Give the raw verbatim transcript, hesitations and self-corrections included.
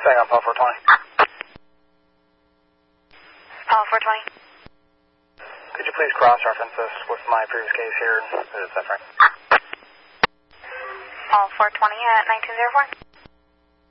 Staying on Paul four twenty. Paul four twenty. Could you please cross-reference this with my previous case here? Is that right? Paul four twenty at nineteen oh four.